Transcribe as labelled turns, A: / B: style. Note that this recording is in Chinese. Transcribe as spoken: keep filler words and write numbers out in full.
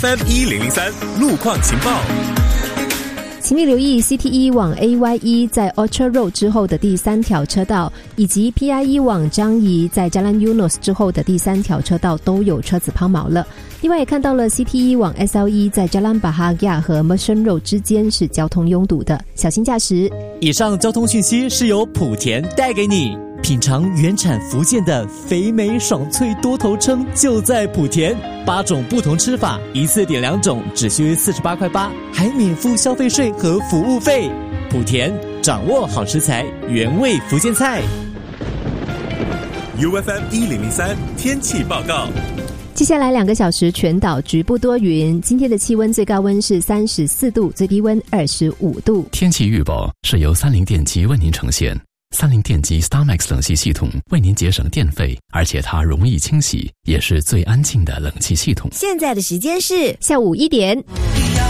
A: F M 一零零三路况情报。
B: 请你留意 C T E 往 A Y E 在 Orchard Road 之后的第三条车道，以及 P I E 往樟宜在 Jalan Eunos 之后的第三条车道都有车子抛锚了。另外也看到了 C T E 往 S L E 在 Jalan Bahagia 和 Merchant Road 之间是交通拥堵的，小心驾驶。
C: 以上交通讯息是由莆田带给你。品尝原产福建的肥美爽脆多头称就在莆田，八种不同吃法，一次点两种，只需四十八块八，还免付消费税和服务费。莆田掌握好食材，原味福建菜。
A: U F M 一零零三天气报告。
B: 接下来两个小时全岛局部多云，今天的气温最高温是三十四度，最低温二十五度。
D: 天气预报是由三菱电机为您呈现。三菱电机 StarMax 冷气系统为您节省电费，而且它容易清洗，也是最安静的冷气系统。
E: 现在的时间是
B: 下午一点。